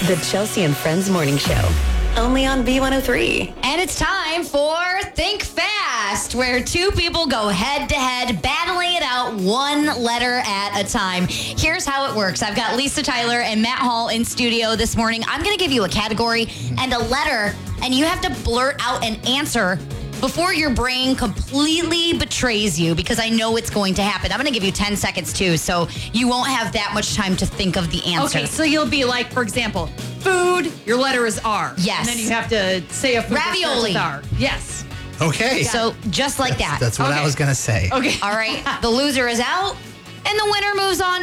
The Chelsea and Friends Morning Show. Only on B103. And it's time for Think Fast, where two people go head to head, battling it out one letter at a time. Here's how it works. I've got Lisa Tyler and Matt Hall in studio this morning. I'm going to give you a category and a letter, and you have to blurt out an answer before your brain completely betrays you, because I know it's going to happen. I'm going to give you 10 seconds, too, so you won't have that much time to think of the answer. Okay, so you'll be like, for example, food, your letter is R. Yes. And then you have to say a food that starts Ravioli. with R. Yes. Okay. So just like that. That's what I Okay. was going to say. Okay. All right, the loser is out, and the winner moves on